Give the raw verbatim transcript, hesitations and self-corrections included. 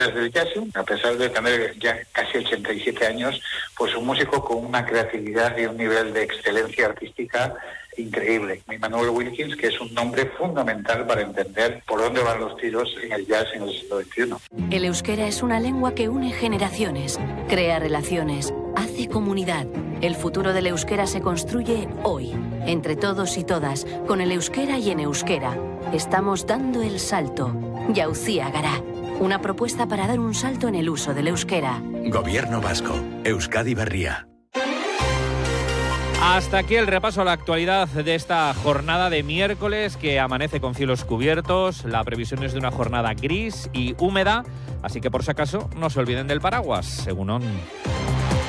Desde Jackson, a pesar de tener ya casi ochenta y siete años, pues un músico con una creatividad y un nivel de excelencia artística increíble. Immanuel Wilkins, que es un nombre fundamental para entender por dónde van los tiros en el jazz en el siglo veintiuno. El euskera es una lengua que une generaciones, crea relaciones, hace comunidad. El futuro del euskera se construye hoy, entre todos y todas, con el euskera y en euskera. Estamos dando el salto. Jauzia Gara. Una propuesta para dar un salto en el uso del euskera. Gobierno vasco. Euskadi Berria. Hasta aquí el repaso a la actualidad de esta jornada de miércoles que amanece con cielos cubiertos. La previsión es de una jornada gris y húmeda, así que por si acaso no se olviden del paraguas, según on.